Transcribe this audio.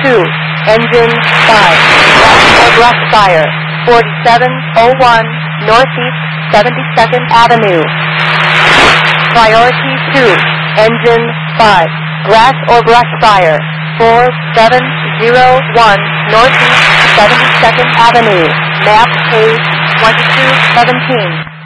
2, engine 5, grass or brush fire, 4701 Northeast 72nd Avenue. Priority 2, engine 5, grass or brush fire, 4701 Northeast 72nd Avenue, map page 2217.